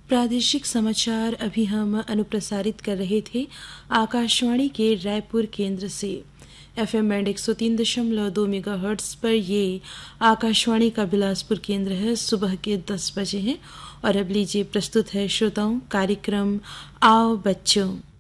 प्रादेशिक समाचार अभी हम अनुप्रसारित कर रहे थे आकाशवाणी के रायपुर केंद्र से। FM बैंड 103.2 मेगाहर्ट्ज पर ये आकाशवाणी का बिलासपुर केंद्र है। सुबह के 10 बजे हैं और अब लीजिए प्रस्तुत है श्रोताओं कार्यक्रम आओ बच्चों।